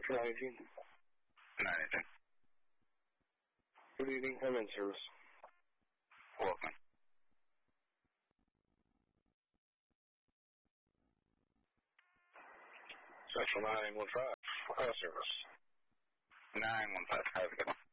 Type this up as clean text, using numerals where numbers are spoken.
Central 19. 918. Good evening, I'm in service. Welcome. Central 915, service. 915, how's it going?